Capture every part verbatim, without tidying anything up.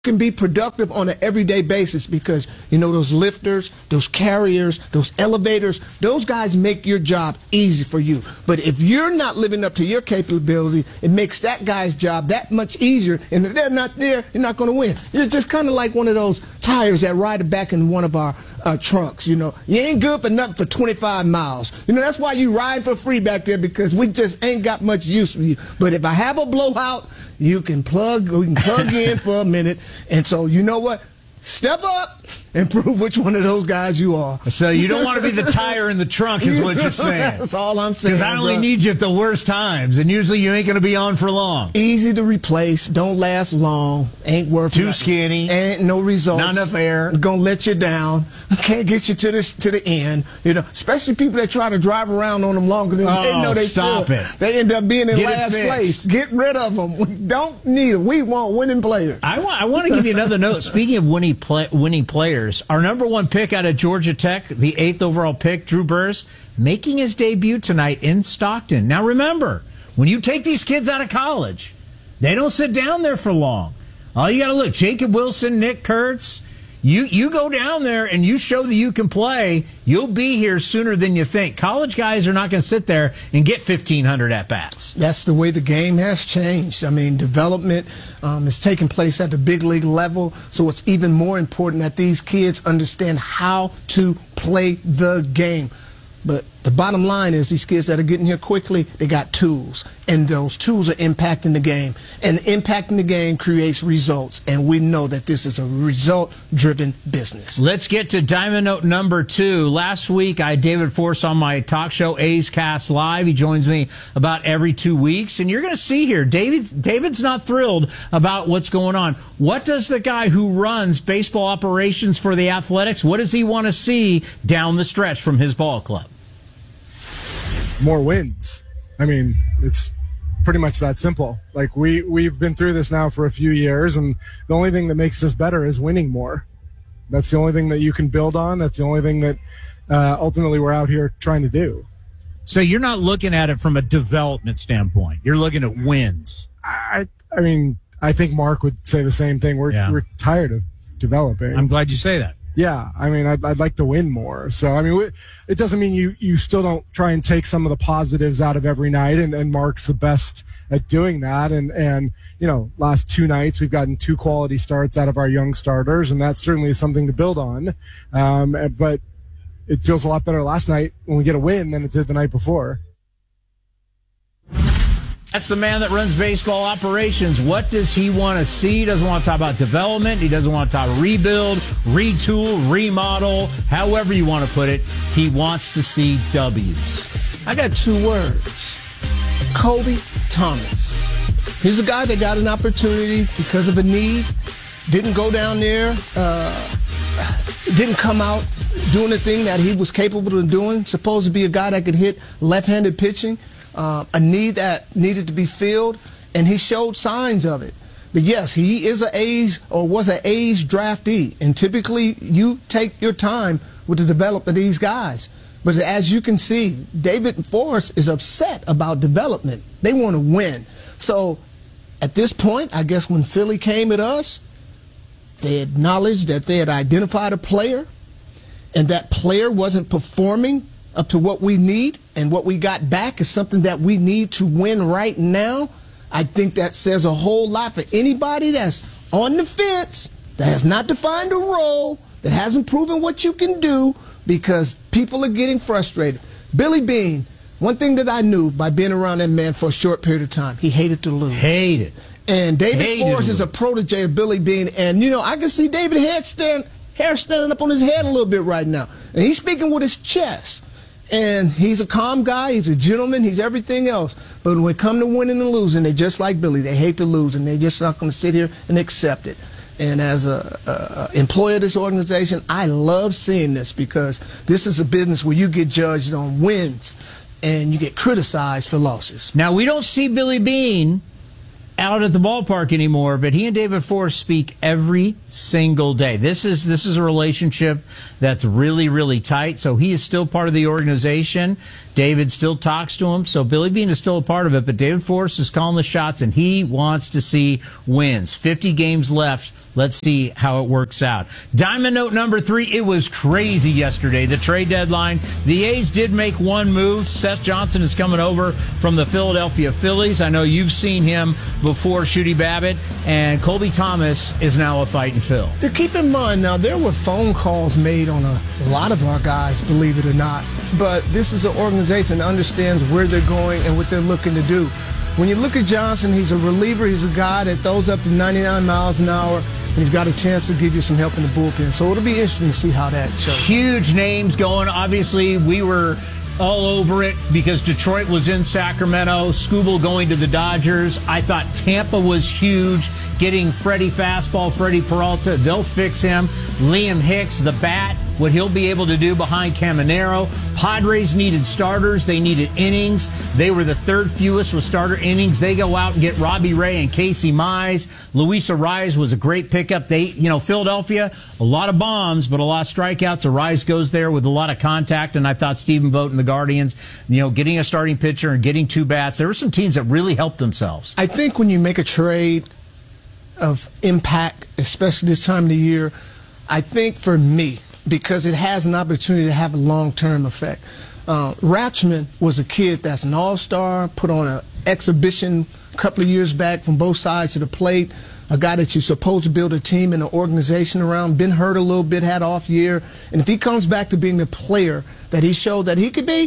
can be productive on an everyday basis because, you know, those lifters, those carriers, those elevators, those guys make your job easy for you. But if you're not living up to your capability, it makes that guy's job that much easier. And if they're not there, you're not going to win. You're just kind of like one of those tires that ride back in one of our uh, trunks, you know. You ain't good for nothing for twenty-five miles. You know, that's why you ride for free back there, because we just ain't got much use for you. But if I have a blowout, you can plug, we can plug in for a minute. And so, you know what? Step up and prove which one of those guys you are. So you don't want to be the tire in the trunk is what you're saying. That's all I'm saying, because I only bro. need you at the worst times, and usually you ain't going to be on for long. Easy to replace, don't last long, ain't worth Too nothing. skinny. Ain't no results. Not enough air. Gonna let you down. Can't get you to the, to the end. You know, especially people that try to drive around on them longer than oh, they know they stop should. it. They end up being in Get last place. Get rid of them. We don't need them. We want winning players. I want, I want to give you another note. Speaking of winning, play, winning players, our number one pick out of Georgia Tech, the eighth overall pick, Drew Burress, making his debut tonight in Stockton. Now remember, when you take these kids out of college, they don't sit down there for long. All you got to look, Jacob Wilson, Nick Kurtz, you, you go down there and you show that you can play, you'll be here sooner than you think. College guys are not going to sit there and get fifteen hundred at-bats. That's the way the game has changed. I mean, development um, is taking place at the big league level, so it's even more important that these kids understand how to play the game. But the bottom line is these kids that are getting here quickly, they got tools, and those tools are impacting the game. And impacting the game creates results, and we know that this is a result-driven business. Let's get to Diamond Note number two. Last week, I had David Force on my talk show, A's Cast Live. He joins me about every two weeks, and you're going to see here, David, David's not thrilled about what's going on. What does the guy who runs baseball operations for the Athletics, what does he want to see down the stretch from his ball club? More wins. I mean, it's pretty much that simple. Like, we, we've been through this now for a few years, and the only thing that makes us better is winning more. That's the only thing that you can build on. That's the only thing that uh, ultimately we're out here trying to do. So you're not looking at it from a development standpoint. You're looking at wins. I, I mean, I think Mark would say the same thing. We're, yeah. we're tired of developing. I'm glad you say that. Yeah, I mean, I'd, I'd like to win more. So, I mean, it doesn't mean you, you still don't try and take some of the positives out of every night, and, and Mark's the best at doing that. And, and, you know, last two nights, we've gotten two quality starts out of our young starters, and that's certainly something to build on. Um, but it feels a lot better last night when we get a win than it did the night before. That's the man that runs baseball operations. What does he want to see? He doesn't want to talk about development. He doesn't want to talk rebuild, retool, remodel, however you want to put it. He wants to see W's. I got two words. Kobe Thomas. He's a guy that got an opportunity because of a need. Didn't go down there. Uh, didn't come out doing the thing that he was capable of doing. Supposed to be a guy that could hit left-handed pitching. Uh, a need that needed to be filled, and he showed signs of it. But yes, he is an A's or was an A's draftee, and typically you take your time with the development of these guys. But as you can see, David Force is upset about development. They want to win. So at this point, I guess when Philly came at us, they acknowledged that they had identified a player, and that player wasn't performing up to what we need, and what we got back is something that we need to win right now. I think that says a whole lot for anybody that's on the fence, that has not defined a role, that hasn't proven what you can do, because people are getting frustrated. Billy Beane, one thing that I knew by being around that man for a short period of time, he hated to lose. Hated. And David Hated Force is a protege of Billy Beane, and, you know, I can see David head stand, hair standing up on his head a little bit right now. And he's speaking with his chest. And he's a calm guy, he's a gentleman, he's everything else. But when it comes to winning and losing, they're just like Billy. They hate to lose, and they're just not going to sit here and accept it. And as a, a, a employee of this organization, I love seeing this, because this is a business where you get judged on wins and you get criticized for losses. Now, we don't see Billy Beane out at the ballpark anymore, but he and David Force speak every single day. This is this is a relationship that's really, really tight, so he is still part of the organization. David still talks to him, so Billy Beane is still a part of it, but David Forrest is calling the shots, and he wants to see wins. fifty games left. Let's see how it works out. Diamond note number three, it was crazy yesterday, the trade deadline. The A's did make one move. Seth Johnson is coming over from the Philadelphia Phillies. I know you've seen him before, Shooty Babbitt, and Colby Thomas is now a fighting Phil. To keep in mind, now, there were phone calls made on a lot of our guys, believe it or not, but this is an organization that understands where they're going and what they're looking to do. When you look at Johnson, he's a reliever. He's a guy that throws up to ninety-nine miles an hour, and he's got a chance to give you some help in the bullpen. So it'll be interesting to see how that shows. Huge names going. Obviously, we were all over it because Detroit was in Sacramento. Skubal going to the Dodgers. I thought Tampa was huge. Getting Freddie Fastball, Freddie Peralta, they'll fix him. Liam Hicks, the bat, what he'll be able to do behind Caminero. Padres needed starters. They needed innings. They were the third fewest with starter innings. They go out and get Robbie Ray and Casey Mize. Luis Arraez was a great pickup. They, you know, Philadelphia, a lot of bombs, but a lot of strikeouts. Arraez goes there with a lot of contact, and I thought Stephen Vogt and the Guardians, you know, getting a starting pitcher and getting two bats, there were some teams that really helped themselves. I think when you make a trade of impact, especially this time of the year, I think for me, because it has an opportunity to have a long-term effect. Uh, Ratchman was a kid that's an all-star, put on an exhibition a couple of years back from both sides of the plate, a guy that you're supposed to build a team and an organization around, been hurt a little bit, had off year, and if he comes back to being the player that he showed that he could be,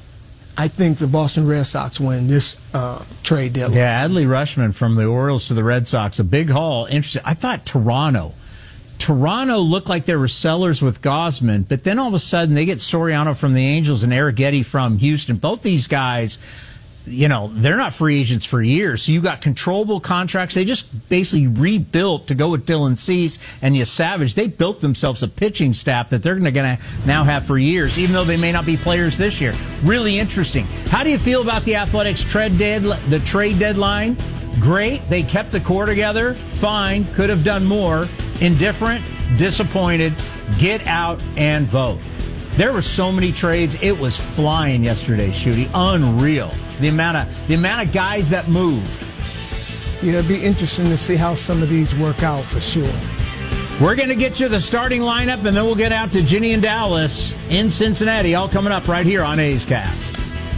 I think the Boston Red Sox win this uh, trade deadline. Yeah, Adley Rutschman from the Orioles to the Red Sox, a big haul. Interesting. I thought Toronto. Toronto looked like they were sellers with Gausman, but then all of a sudden they get Soriano from the Angels and Arrighetti from Houston. Both these guys, you know, they're not free agents for years. So you got controllable contracts. They just basically rebuilt to go with Dylan Cease and Savage. They built themselves a pitching staff that they're going to now have for years, even though they may not be players this year. Really interesting. How do you feel about the Athletics trade dead, the trade deadline? Great. They kept the core together. Fine. Could have done more. Indifferent. Disappointed. Get out and vote. There were so many trades. It was flying yesterday, Shooty. Unreal. The amount of the amount of guys that moved. Yeah, it'd be interesting to see how some of these work out for sure. We're going to get you the starting lineup, and then we'll get out to Ginny and Dallas in Cincinnati. All coming up right here on A's Cast.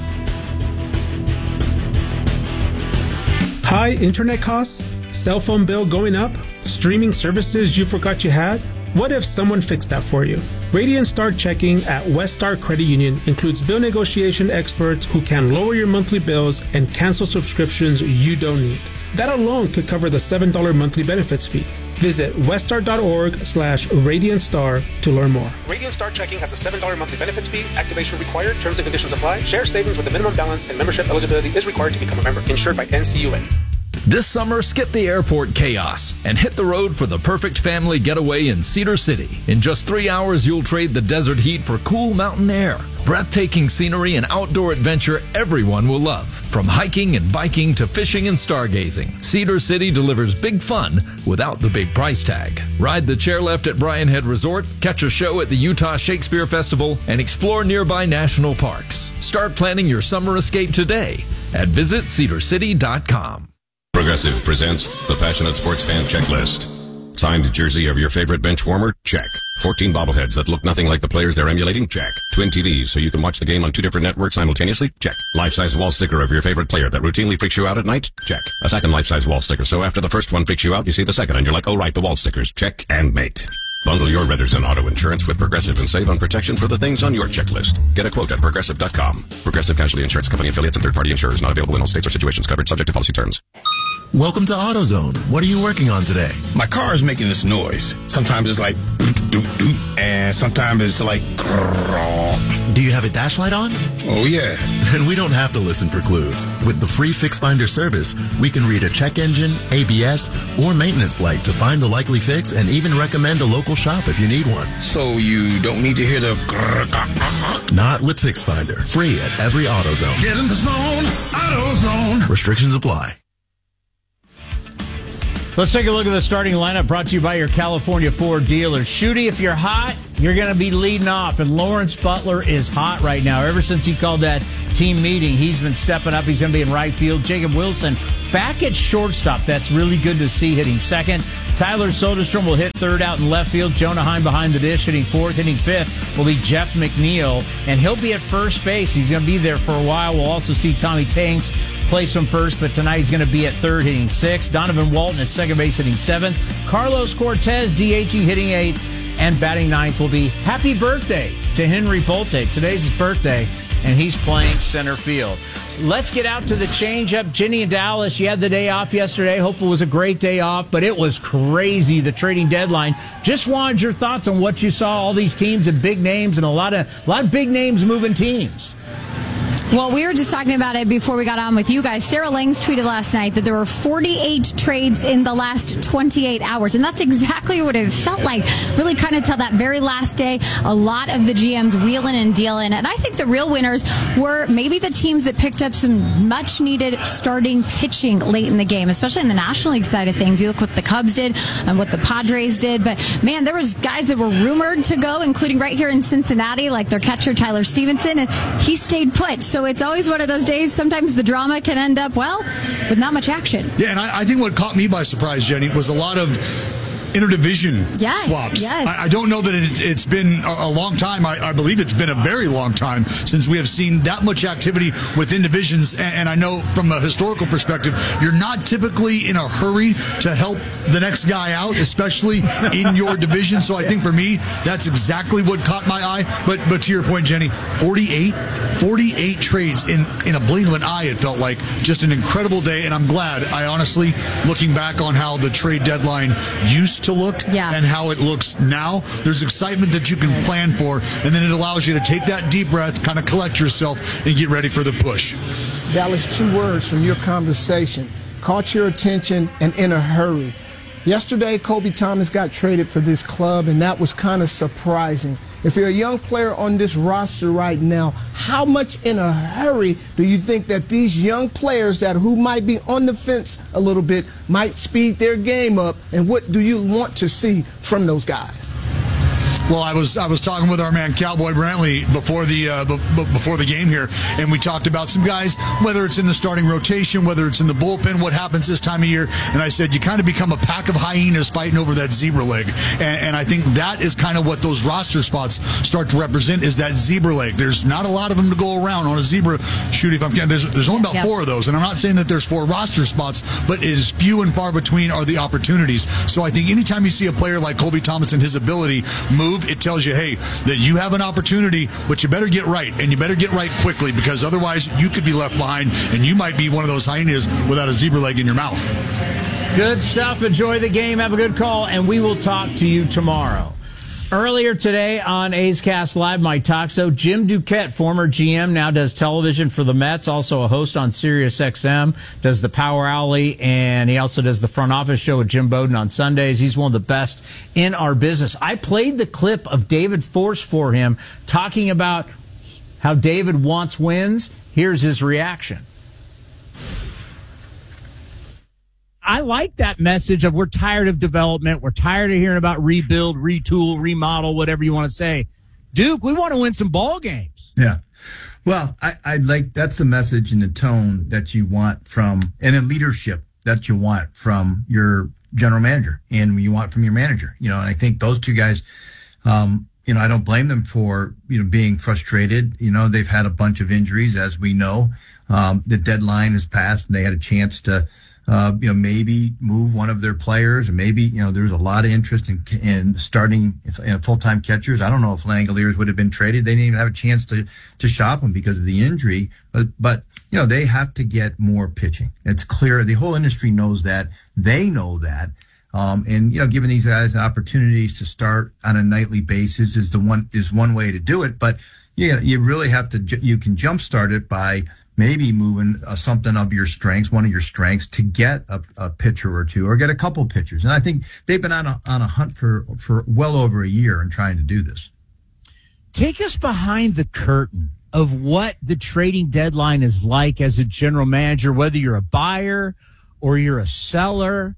High internet costs? Cell phone bill going up? Streaming services you forgot you had? What if someone fixed that for you? Radiant Star Checking at West Star Credit Union includes bill negotiation experts who can lower your monthly bills and cancel subscriptions you don't need. That alone could cover the seven dollars monthly benefits fee. Visit weststar.org slash Radiant Star to learn more. Radiant Star Checking has a seven dollars monthly benefits fee. Activation required. Terms and conditions apply. Share savings with a minimum balance and membership eligibility is required to become a member. Insured by N C U A. This summer, skip the airport chaos and hit the road for the perfect family getaway in Cedar City. In just three hours, you'll trade the desert heat for cool mountain air. Breathtaking scenery and outdoor adventure everyone will love. From hiking and biking to fishing and stargazing, Cedar City delivers big fun without the big price tag. Ride the chairlift at Bryan Head Resort, catch a show at the Utah Shakespeare Festival, and explore nearby national parks. Start planning your summer escape today at visit cedar city dot com. Progressive presents the Passionate Sports Fan Checklist. Signed jersey of your favorite bench warmer? Check. fourteen bobbleheads that look nothing like the players they're emulating? Check. Twin T Vs so you can watch the game on two different networks simultaneously? Check. Life-size wall sticker of your favorite player that routinely freaks you out at night? Check. A second life-size wall sticker so after the first one freaks you out, you see the second and you're like, oh right, the wall stickers. Check and mate. Bundle your renters and auto insurance with Progressive and save on protection for the things on your checklist. Get a quote at progressive dot com. Progressive Casualty Insurance Company affiliates and third-party insurers not available in all states or situations covered subject to policy terms. Welcome to AutoZone. What are you working on today? My car is making this noise. Sometimes it's like doop doop, and sometimes it's like grrr. Do you have a dash light on? Oh yeah. Then we don't have to listen for clues. With the free Fix Finder service, we can read a check engine, A B S, or maintenance light to find the likely fix and even recommend a local shop if you need one. So you don't need to hear the grrr. Not with Fix Finder. Free at every AutoZone. Get in the zone, AutoZone. Restrictions apply. Let's take a look at the starting lineup brought to you by your California Ford dealer. Shooty, if you're hot, you're going to be leading off, and Lawrence Butler is hot right now. Ever since he called that team meeting, he's been stepping up. He's going to be in right field. Jacob Wilson back at shortstop. That's really good to see, hitting second. Tyler Soderstrom will hit third out in left field. Jonah Heim behind the dish, hitting fourth. Hitting fifth will be Jeff McNeil, and he'll be at first base. He's going to be there for a while. We'll also see Tommy Tanks play some first, but tonight he's going to be at third, hitting sixth. Donovan Walton at second base, hitting seventh. Carlos Cortez DHing, hitting eighth. And batting ninth will be happy birthday to Henry Polte. Today's his birthday, and he's playing center field. Let's get out to the changeup. Jenny and Dallas, you had the day off yesterday. Hopefully it was a great day off, but it was crazy, the trading deadline. Just wanted your thoughts on what you saw, all these teams and big names, and a lot of, a lot of big names moving teams. Well, we were just talking about it before we got on with you guys. Sarah Langs tweeted last night that there were forty-eight trades in the last twenty-eight hours, and that's exactly what it felt like. Really kind of till that very last day, a lot of the G Ms wheeling and dealing, and I think the real winners were maybe the teams that picked up some much-needed starting pitching late in the game, especially in the National League side of things. You look what the Cubs did and what the Padres did, but man, there was guys that were rumored to go, including right here in Cincinnati, like their catcher Tyler Stevenson, and he stayed put. So it's always one of those days. Sometimes the drama can end up, well, with not much action. Yeah, and I, I think what caught me by surprise, Jenny, was a lot of interdivision yes, swaps. Yes. I, I don't know that it's, it's been a, a long time. I, I believe it's been a very long time since we have seen that much activity within divisions. And, and I know from a historical perspective, you're not typically in a hurry to help the next guy out, especially in your division. So I think for me, that's exactly what caught my eye. But but to your point, Jenny, forty-eight, forty-eight trades in, in a blink of an eye, it felt like. Just an incredible day. And I'm glad, I honestly, looking back on how the trade deadline used to look yeah. and how it looks now, there's excitement that you can plan for, and then it allows you to take that deep breath, kind of collect yourself, and get ready for the push. Dallas, two words from your conversation caught your attention and in a hurry. Yesterday, Kobe Thomas got traded for this club, and that was kind of surprising. If you're a young player on this roster right now, how much in a hurry do you think that these young players that who might be on the fence a little bit might speed their game up, and what do you want to see from those guys? Well, I was I was talking with our man Cowboy Brantley before the uh, b- b- before the game here, and we talked about some guys, whether it's in the starting rotation, whether it's in the bullpen, what happens this time of year. And I said, you kind of become a pack of hyenas fighting over that zebra leg, and, and I think that is kind of what those roster spots start to represent, is that zebra leg. There's not a lot of them to go around on a zebra. Shoot, if I'm kidding, there's there's only about yep. four of those, and I'm not saying that there's four roster spots, but it is few and far between are the opportunities. So I think anytime you see a player like Kobe Thomas and his ability move, it tells you, hey, that you have an opportunity, but you better get right, and you better get right quickly, because otherwise you could be left behind, and you might be one of those hyenas without a zebra leg in your mouth. Good stuff. Enjoy the game. Have a good call, and we will talk to you tomorrow. Earlier today on A's Cast Live, Mike Toxo, Jim Duquette, former G M, now does television for the Mets, also a host on Sirius X M, does the Power Alley, and he also does the front office show with Jim Bowden on Sundays. He's one of the best in our business. I played the clip of David Force for him talking about how David wants wins. Here's his reaction. I like that message of we're tired of development. We're tired of hearing about rebuild, retool, remodel, whatever you want to say. Duke, we want to win some ball games. Yeah. Well, I, I like that's the message and the tone that you want from, and the leadership that you want from your general manager and you want from your manager. You know, and I think those two guys, um, you know, I don't blame them for, you know, being frustrated. You know, they've had a bunch of injuries, as we know. Um, the deadline has passed and they had a chance to, Uh, you know, maybe move one of their players, or maybe, you know, there's a lot of interest in, in starting in full-time catchers. I don't know if Langoliers would have been traded. They didn't even have a chance to, to shop him because of the injury. But, but, you know, they have to get more pitching. It's clear. The whole industry knows that. They know that. Um, and, you know, giving these guys opportunities to start on a nightly basis is the one, is one way to do it. But, yeah, you really have to, you can jumpstart it by maybe moving uh, something of your strengths, one of your strengths, to get a, a pitcher or two, or get a couple pitchers. And I think they've been on a, on a hunt for, for well over a year and trying to do this. Take us behind the curtain of what the trading deadline is like as a general manager, whether you're a buyer or you're a seller.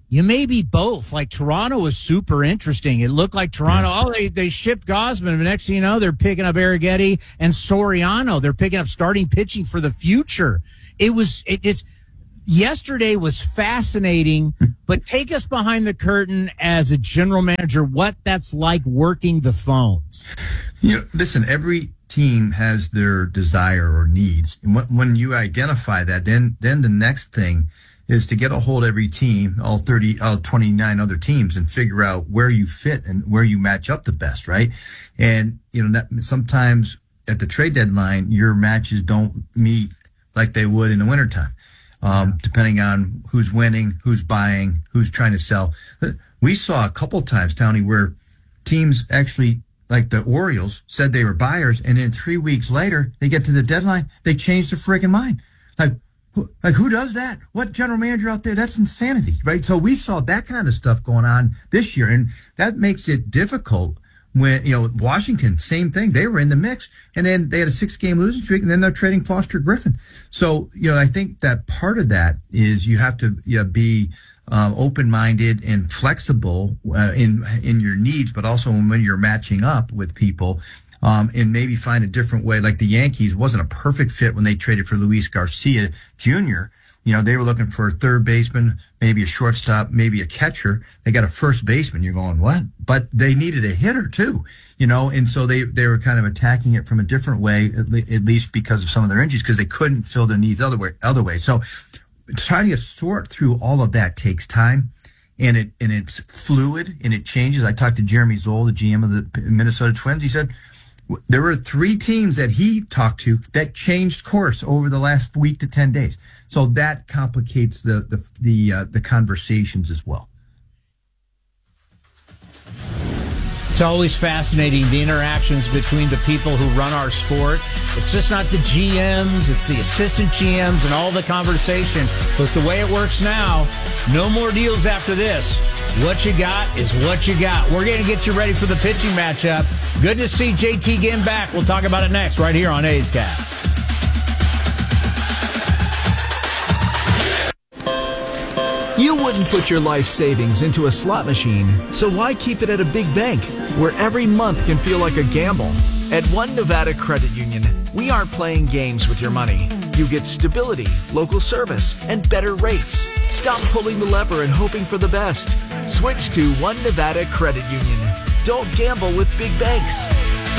you may be both. Like Toronto was super interesting. It looked like Toronto, oh, they, they shipped Gausman. And the next thing you know, they're picking up Arrighetti and Soriano. They're picking up starting pitching for the future. It was, it, it's, yesterday was fascinating, but take us behind the curtain as a general manager, what that's like working the phones. You know, listen, every team has their desire or needs. And when, when you identify that, then, then the next thing is to get a hold of every team, all thirty, all twenty-nine other teams, and figure out where you fit and where you match up the best, right? And, you know, that, sometimes at the trade deadline, your matches don't meet like they would in the wintertime, um, yeah. depending on who's winning, who's buying, who's trying to sell. We saw a couple times, Tony, where teams actually, like the Orioles, said they were buyers, and then three weeks later, they get to the deadline, they change their friggin' mind. Like, Like, who does that? What general manager out there? That's insanity, right? So we saw that kind of stuff going on this year, and that makes it difficult when, you know, Washington, same thing. They were in the mix, and then they had a six-game losing streak, and then they're trading Foster Griffin. So, you know, I think that part of that is you have to you know, be um, open-minded and flexible uh, in in your needs, but also when you're matching up with people. Um, and maybe find a different way. Like the Yankees wasn't a perfect fit when they traded for Luis Garcia Junior You know, they were looking for a third baseman, maybe a shortstop, maybe a catcher. They got a first baseman. You're going, what? But they needed a hitter too, you know, and so they, they were kind of attacking it from a different way, at, le- at least because of some of their injuries, because they couldn't fill their needs other way, other way. So trying to sort through all of that takes time. And it, and it's fluid and it changes. I talked to Jeremy Zoll, the G M of the Minnesota Twins. He said, there were three teams that he talked to that changed course over the last week to ten days. So that complicates the the the, uh, the conversations as well. It's always fascinating, the interactions between the people who run our sport. It's just not the G Ms, it's the assistant G Ms and all the conversation. But the way it works now, no more deals after this. What you got is what you got. We're going to get you ready for the pitching matchup. Good to see J T getting back. We'll talk about it next right here on A's Cast. You wouldn't put your life savings into a slot machine, so why keep it at a big bank where every month can feel like a gamble? At One Nevada Credit Union, we aren't playing games with your money. You get stability, local service, and better rates. Stop pulling the lever and hoping for the best. Switch to One Nevada Credit Union. Don't gamble with big banks.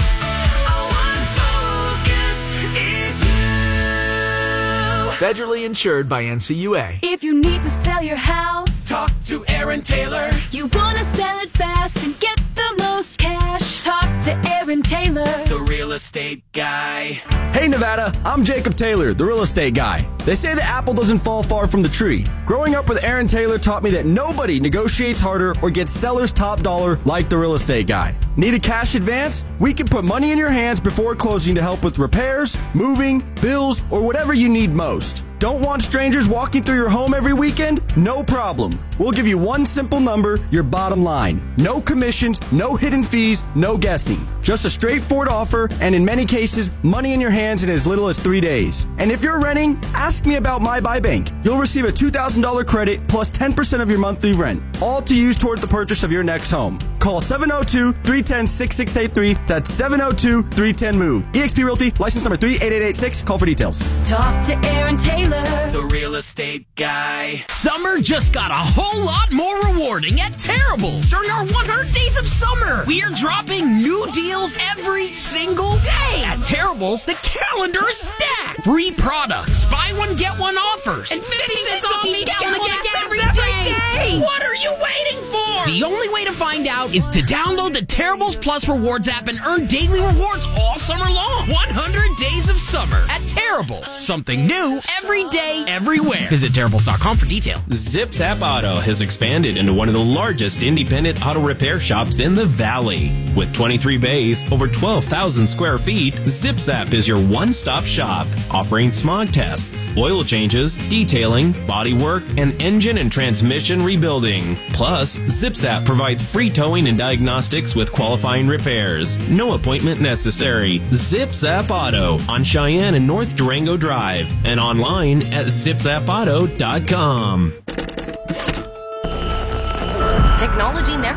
Federally insured by N C U A. If you need to sell your house, talk to Aaron Taylor. You want to sell it fast and get the most cash, talk to Aaron Taylor, the real estate guy. Hey Nevada, I'm Jacob Taylor, the real estate guy. They say the apple doesn't fall far from the tree. Growing up with Aaron Taylor taught me that nobody negotiates harder or gets seller's top dollar like the real estate guy. Need a cash advance? We can put money in your hands before closing to help with repairs, moving, bills, or whatever you need most. Don't want strangers walking through your home every weekend? No problem. We'll give you one simple number, your bottom line. No commissions, no hidden fees, no guessing. Just a straightforward offer, and in many cases, money in your hands in as little as three days. And if you're renting, ask me about My Buy Bank. You'll receive a two thousand dollars credit plus ten percent of your monthly rent, all to use toward the purchase of your next home. Call seven oh two, three one oh, six six eight three. That's seven oh two, three one oh, MOVE. eXp Realty, license number three eight eight eight six. Call for details. Talk to Aaron Taylor, the real estate guy. Summer just got a whole lot more rewarding at Terrible's during our one hundred days of summer. We're dropping new deals every single day. At Terrible's, the calendar is stacked. Free products, buy one, get one offers, and fifty cents off each gallon of gas every day. What are you waiting for? The only way to find out is to download the Terrible's Plus Rewards app and earn daily rewards all summer long. one hundred days of summer at Terrible's. Something new every day, everywhere. Visit Terrible's dot com for details. Zips App Auto has expanded into one of the largest independent auto repair shops in the Valley. With twenty-three bays, over twelve thousand square feet, Zips App is your one-stop shop, offering smog tests, oil changes, detailing, body work, and engine and transmission rebuilding. Plus, Zips App provides free towing and diagnostics with qualifying repairs. No appointment necessary. Zips App Auto on Cheyenne and North Durango Drive and online at zips app auto dot com.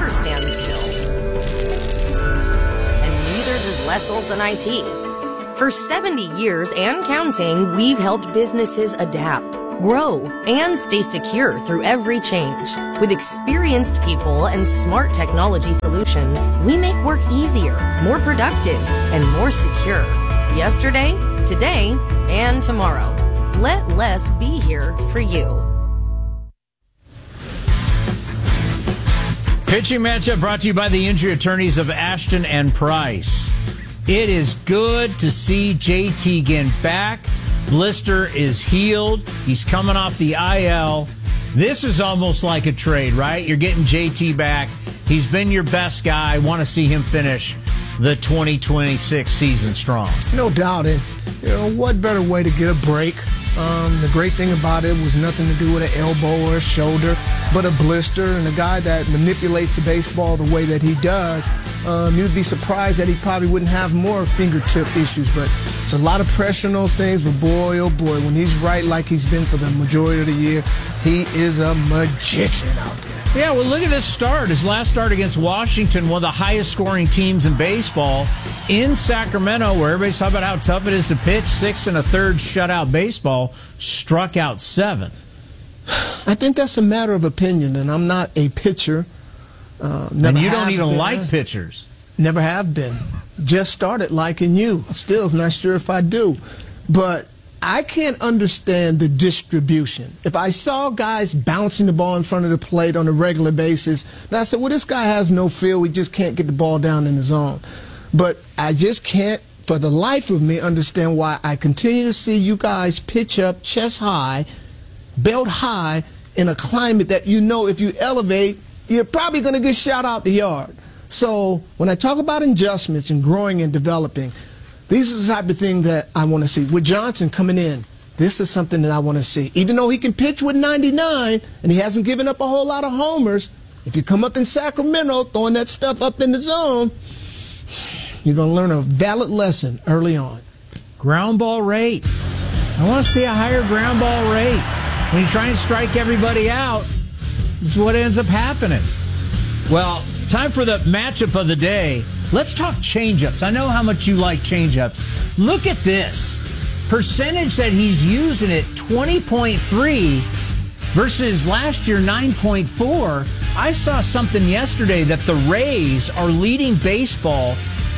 never stand still. And neither does Les Olson I T. For seventy years and counting, we've helped businesses adapt, grow, and stay secure through every change. With experienced people and smart technology solutions, we make work easier, more productive, and more secure. Yesterday, today, and tomorrow. Let Les be here for you. Pitching matchup brought to you by the injury attorneys of Ashton and Price. It is good to see J T Ginn back. Blister is healed. He's coming off the I L. This is almost like a trade, right? You're getting J T back. He's been your best guy. I want to see him finish the twenty twenty-six season strong. No doubt. And, you know, what better way to get a break? Um, the great thing about it was nothing to do with an elbow or a shoulder, but a blister. And a guy that manipulates the baseball the way that he does, um, you'd be surprised that he probably wouldn't have more fingertip issues. But it's a lot of pressure on those things. But boy, oh boy, when he's right like he's been for the majority of the year, he is a magician out there. Yeah, well, look at this start. His last start against Washington, one of the highest scoring teams in baseball, in Sacramento, where everybody's talking about how tough it is to pitch. Six and a third shutout baseball, struck out seven. I think that's a matter of opinion, and I'm not a pitcher. Uh, and you don't even been. like pitchers. Never have been. Just started liking you. Still not sure if I do. But I can't understand the distribution. If I saw guys bouncing the ball in front of the plate on a regular basis, and I said, well, this guy has no feel. We just can't get the ball down in the zone. But I just can't, for the life of me, understand why I continue to see you guys pitch up chest high, belt high, in a climate that you know if you elevate, you're probably going to get shot out the yard. So when I talk about adjustments and growing and developing, these are the type of thing that I want to see. With Johnson coming in, this is something that I want to see. Even though he can pitch with ninety-nine and he hasn't given up a whole lot of homers, if you come up in Sacramento throwing that stuff up in the zone, you're going to learn a valid lesson early on. Ground ball rate. I want to see a higher ground ball rate. When you try and strike everybody out, this is what ends up happening. Well, time for the matchup of the day. Let's talk changeups. I know how much you like changeups. Look at this. Percentage that he's using it, twenty point three versus last year, nine point four. I saw something yesterday that the Rays are leading baseball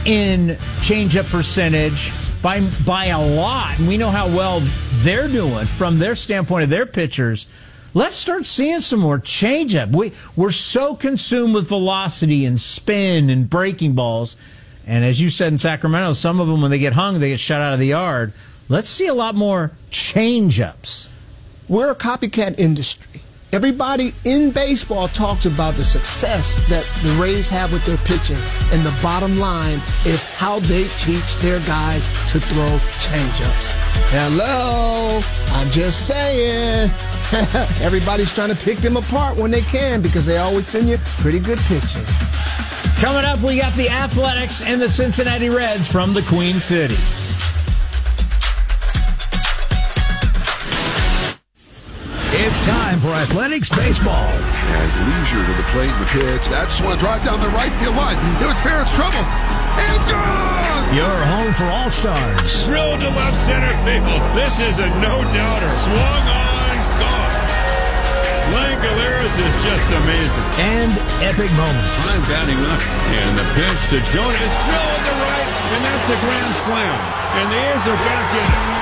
in changeup percentage by, by a lot. And we know how well they're doing from their standpoint of their pitchers. Let's start seeing some more changeup. We, we're so consumed with velocity and spin and breaking balls. And as you said in Sacramento, some of them, when they get hung, they get shut out of the yard. Let's see a lot more changeups. We're a copycat industry. Everybody in baseball talks about the success that the Rays have with their pitching. And the bottom line is how they teach their guys to throw changeups. Hello, I'm just saying. Everybody's trying to pick them apart when they can because they always send you pretty good pitching. Coming up, we got the Athletics and the Cincinnati Reds from the Queen City. It's time for Athletics Baseball. As leisure to the plate and the pitch. That's one drive down the right field line. It was fair, it's trouble. And it's gone! Your home for All-Stars. Drilled to left center field. This is a no-doubter. Swung on, gone. Langoliers is just amazing. And epic moments. I'm batting up. And the pitch to Jonas. Drilled to right. And that's a grand slam. And the A's are back in.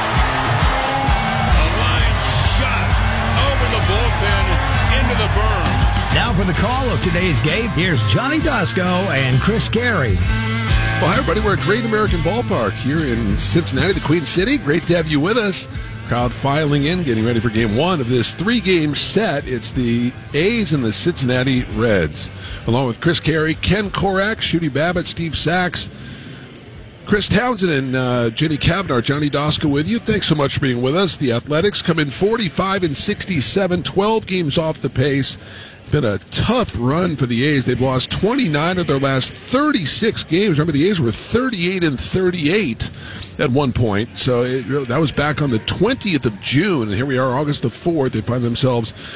Bullpen into the berm. Now for the call of today's game, here's Johnny Dasco and Chris Carey. Well, hi, everybody. We're at Great American Ballpark here in Cincinnati, the Queen City. Great to have you with us. Crowd filing in, getting ready for game one of this three-game set. It's the A's and the Cincinnati Reds. Along with Chris Carey, Ken Korak, Shooty Babbitt, Steve Sachs, Chris Townsend and uh, Jenny Kavanaugh, Johnny Dasco with you. Thanks so much for being with us. The Athletics come in forty-five and sixty-seven, twelve games off the pace. Been a tough run for the A's. They've lost twenty-nine of their last thirty-six games. Remember, the A's were thirty-eight and thirty-eight at one point. So it, that was back on the twentieth of June. And here we are, August the fourth. They find themselves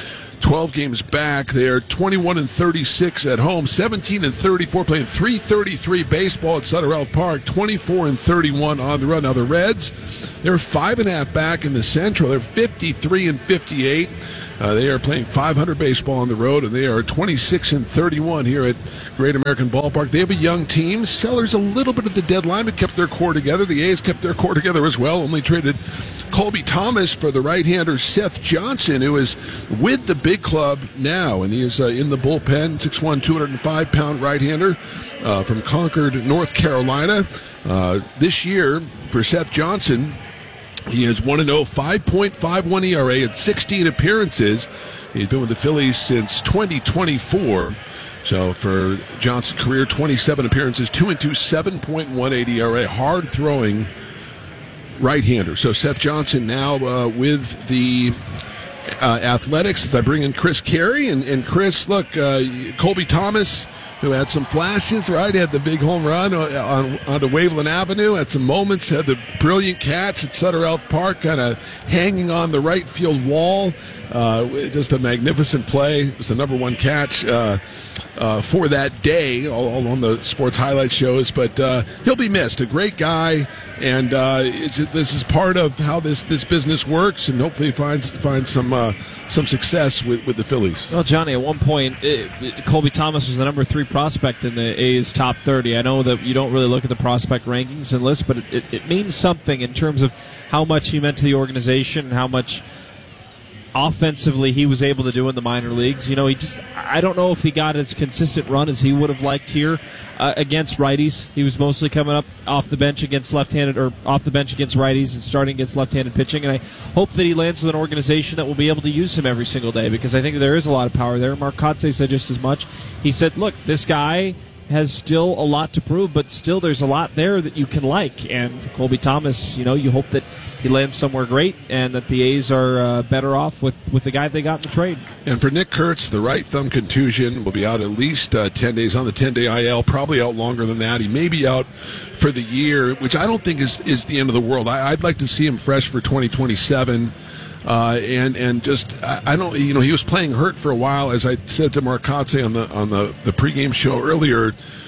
twelve games back. They're twenty-one and thirty-six at home, seventeen and thirty-four playing three thirty-three baseball at Sutter Health Park, twenty-four and thirty-one on the road. Now the Reds, they're five and a half back in the Central. They're fifty-three and fifty-eight. Uh, they are playing five hundred baseball on the road, and they are twenty-six and thirty-one here at Great American Ballpark. They have a young team. Sellers a little bit at the deadline, but kept their core together. The A's kept their core together as well. Only traded Colby Thomas for the right-hander Seth Johnson, who is with the big club now, and he is uh, in the bullpen. six one, two hundred five pound right-hander uh, from Concord, North Carolina. Uh, this year, for Seth Johnson, he is one and oh, five point five one E R A at sixteen appearances. He's been with the Phillies since twenty twenty-four. So for Johnson's career, twenty-seven appearances, two and two, seven point one eight E R A. Hard-throwing right-hander. So Seth Johnson now uh, with the uh, Athletics as I bring in Chris Carey. And, and Chris, look, uh, Colby Thomas, who had some flashes, right? Had the big home run on, on, onto Waveland Avenue, had some moments, had the brilliant catch at Sutter Health Park, kind of hanging on the right field wall. Uh, just a magnificent play. It was the number one catch uh, uh, for that day, all, all on the sports highlight shows. But uh, he'll be missed. A great guy, and uh, it's, this is part of how this, this business works, and hopefully finds finds some uh, some success with, with the Phillies. Well, Johnny, at one point, it, it, Colby Thomas was the number three prospect in the A's top thirty. I know that you don't really look at the prospect rankings and lists, but it, it, it means something in terms of how much he meant to the organization and how much offensively he was able to do in the minor leagues. You know, he just, I don't know if he got as consistent run as he would have liked here uh, against righties. He was mostly coming up off the bench against left-handed, or off the bench against righties and starting against left-handed pitching. And I hope that he lands with an organization that will be able to use him every single day, because I think there is a lot of power there. Mark Kotze said just as much. He said, look, this guy has still a lot to prove, but still there's a lot there that you can like. And for Colby Thomas, you know, you hope that he lands somewhere great and that the A's are uh, better off with, with the guy they got in the trade. And for Nick Kurtz, the right thumb contusion will be out at least uh, ten days on the ten-day I L, probably out longer than that. He may be out for the year, which I don't think is, is the end of the world. I, I'd like to see him fresh for twenty twenty-seven. Uh, and and just I, I don't you know he was playing hurt for a while, as I said to Mark Kotze on the on the, the pregame show earlier.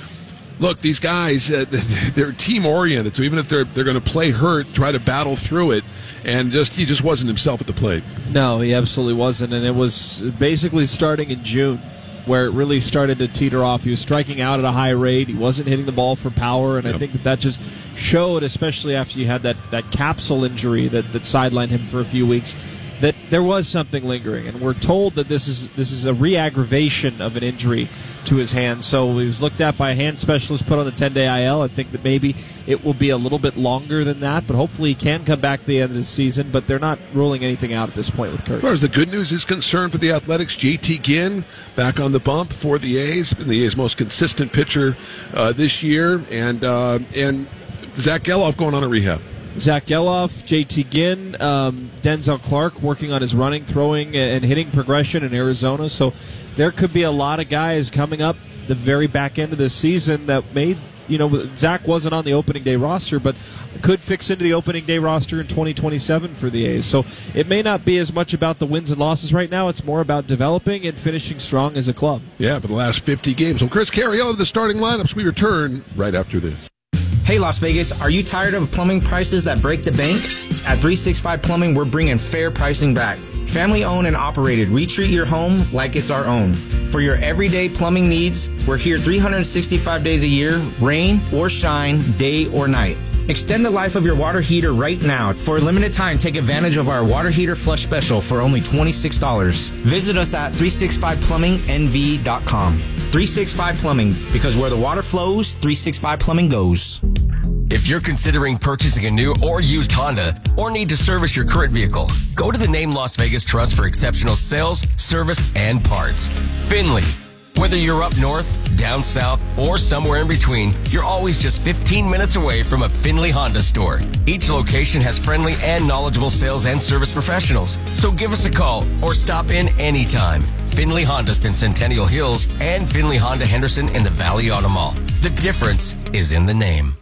Look, these guys, uh, they're team oriented, so even if they're they're going to play hurt, try to battle through it. And just he just wasn't himself at the plate. No, he absolutely wasn't, and it was basically starting in June where it really started to teeter off. He was striking out at a high rate. He wasn't hitting the ball for power, and yep. I think that, that just showed, especially after you had that, that capsule injury that, that sidelined him for a few weeks, that there was something lingering. And we're told that this is this is a re-aggravation of an injury to his hand. So he was looked at by a hand specialist, put on the ten-day I L. I think that maybe it will be a little bit longer than that, but hopefully he can come back at the end of the season. But they're not ruling anything out at this point with Kurtz. As far as the good news is concerned for the Athletics, J T Ginn back on the bump for the A's, been the A's most consistent pitcher uh, this year, and uh, and Zach Geloff going on a rehab. Zach Geloff, J T Ginn, um, Denzel Clark working on his running, throwing, and hitting progression in Arizona. So there could be a lot of guys coming up the very back end of the season that made, you know, Zach wasn't on the opening day roster, but could fix into the opening day roster in twenty twenty-seven for the A's. So it may not be as much about the wins and losses right now. It's more about developing and finishing strong as a club. Yeah, for the last fifty games. Well, Chris Carey of the starting lineups. We return right after this. Hey Las Vegas, are you tired of plumbing prices that break the bank? At three sixty-five Plumbing, we're bringing fair pricing back. Family owned and operated, we treat your home like it's our own. For your everyday plumbing needs, we're here three hundred sixty-five days a year, rain or shine, day or night. Extend the life of your water heater right now. For a limited time, take advantage of our water heater flush special for only twenty-six dollars. Visit us at three sixty-five plumbing N V dot com. three sixty-five Plumbing, because where the water flows, three sixty-five Plumbing goes. If you're considering purchasing a new or used Honda or need to service your current vehicle, go to the Name Las Vegas Trust for exceptional sales, service, and parts. Finley. Whether you're up north, down south, or somewhere in between, you're always just fifteen minutes away from a Finley Honda store. Each location has friendly and knowledgeable sales and service professionals. So give us a call or stop in anytime. Finley Honda in Centennial Hills and Finley Honda Henderson in the Valley Auto Mall. The difference is in the name.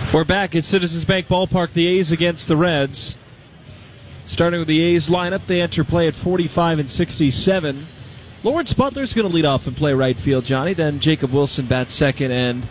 We're back at Citizens Bank Ballpark. The A's against the Reds. Starting with the A's lineup, they enter play at forty-five and sixty-seven. Lawrence Butler's going to lead off and play right field, Johnny. Then Jacob Wilson bats second and...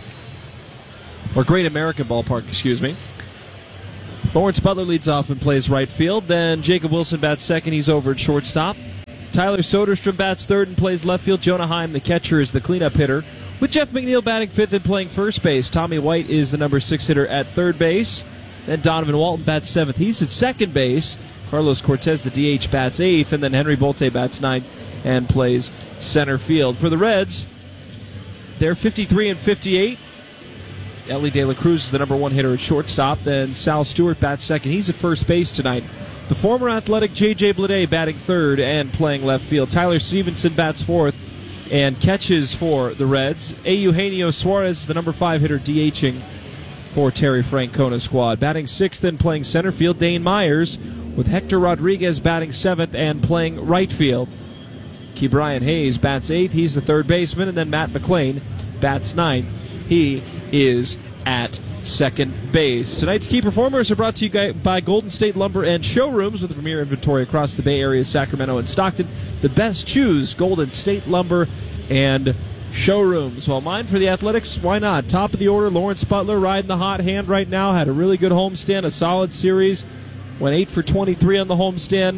Or Great American Ballpark, excuse me. Lawrence Butler leads off and plays right field. Then Jacob Wilson bats second. He's over at shortstop. Tyler Soderstrom bats third and plays left field. Jonah Heim, the catcher, is the cleanup hitter, with Jeff McNeil batting fifth and playing first base. Tommy White is the number six hitter at third base. Then Donovan Walton bats seventh. He's at second base. Carlos Cortez, the D H, bats eighth. And then Henry Bolte bats ninth and plays center field. For the Reds, they're fifty-three and fifty-eight. Ellie De La Cruz is the number one hitter at shortstop. Then Sal Stewart bats second. He's at first base tonight. The former Athletic J J Bleday batting third and playing left field. Tyler Stevenson bats fourth and catches for the Reds. Eugenio Suarez, the number five hitter, DHing for Terry Francona's squad. Batting sixth and playing center field, Dane Myers, with Hector Rodriguez batting seventh and playing right field. Ke'Bryan Hayes bats eighth. He's the third baseman. And then Matt McLean bats ninth. He is at second base. Tonight's key performers are brought to you by Golden State Lumber and Showrooms, with a premier inventory across the Bay Area, Sacramento, and Stockton. The best choose Golden State Lumber and Showrooms. Well, mine for the Athletics, why not? Top of the order, Lawrence Butler riding the hot hand right now. Had a really good homestand, a solid series. Went eight for twenty-three on the homestand.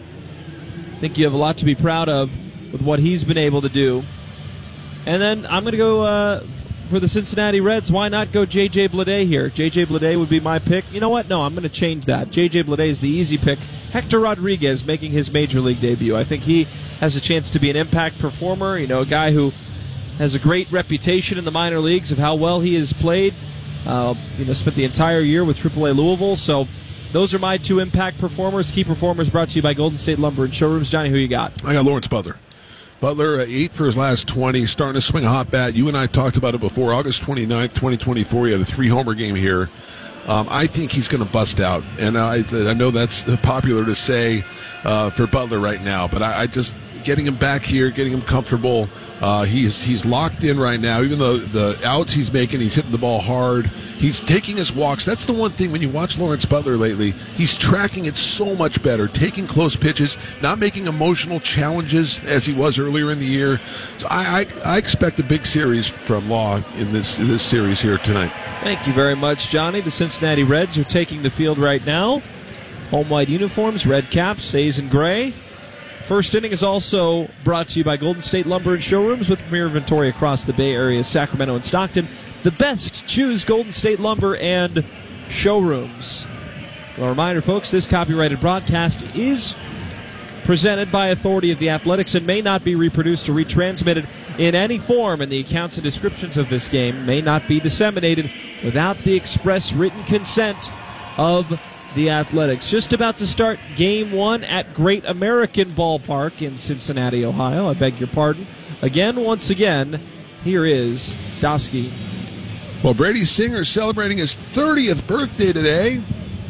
I think you have a lot to be proud of with what he's been able to do. And then I'm going to go uh, for the Cincinnati Reds. Why not go J J Bleday here? J J Bleday would be my pick. You know what? No, I'm going to change that. J J Bleday is the easy pick. Hector Rodriguez making his major league debut. I think he has a chance to be an impact performer. You know, a guy who has a great reputation in the minor leagues of how well he has played. Uh, you know, spent the entire year with triple A Louisville. So those are my two impact performers. Key performers brought to you by Golden State Lumber and Showrooms. Johnny, who you got? I got Lawrence Butler. Butler, uh, eight for his last twenty, starting to swing a hot bat. You and I talked about it before. August twenty-ninth, twenty twenty-four, he had a three-homer game here. Um, I think he's going to bust out. And I, I know that's popular to say uh, for Butler right now, but I, I just getting him back here, getting him comfortable. Uh, he's he's locked in right now. Even though the outs he's making, he's hitting the ball hard. He's taking his walks. That's the one thing when you watch Lawrence Butler lately, he's tracking it so much better, taking close pitches, not making emotional challenges as he was earlier in the year. So I I, I expect a big series from Law in this in this series here tonight. Thank you very much, Johnny. The Cincinnati Reds are taking the field right now. Home white uniforms, red caps, A's and gray. First inning is also brought to you by Golden State Lumber and Showrooms, with premier inventory across the Bay Area, Sacramento, and Stockton. The best choose Golden State Lumber and Showrooms. Well, a reminder, folks, this copyrighted broadcast is presented by authority of the Athletics and may not be reproduced or retransmitted in any form, and the accounts and descriptions of this game may not be disseminated without the express written consent of the Athletics. Just about to start game one at Great American Ballpark in Cincinnati, Ohio. I beg your pardon. Again, once again, here is Dosky. Well, Brady Singer celebrating his thirtieth birthday today,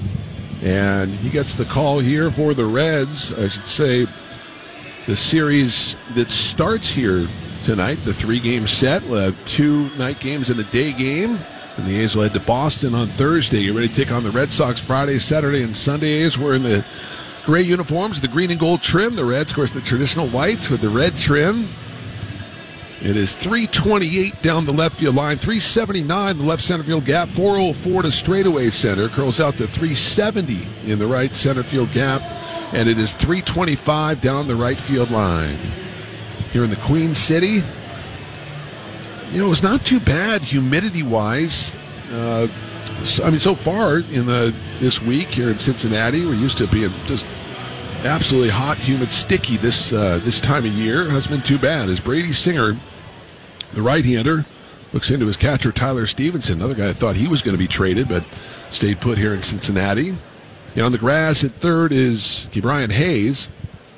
and he gets the call here for the Reds. I should say the series that starts here tonight, the three-game set. We'll have two night games and a day game. And the A's will head to Boston on Thursday. Get ready to take on the Red Sox Friday, Saturday, and Sunday. A's wearing the gray uniforms, the green and gold trim. The Reds, of course, the traditional whites with the red trim. It is three twenty-eight down the left field line, three seventy-nine the left center field gap, four oh four to straightaway center. Curls out to three seventy in the right center field gap. And it is three twenty-five down the right field line. Here in the Queen City, you know, it's not too bad humidity-wise. Uh, so, I mean, so far in the this week here in Cincinnati, we're used to it being just absolutely hot, humid, sticky this uh, this time of year. It hasn't been too bad. As Brady Singer, the right-hander, looks into his catcher Tyler Stevenson, another guy that thought he was going to be traded, but stayed put here in Cincinnati. And on the grass at third is Ke'Bryan Hayes.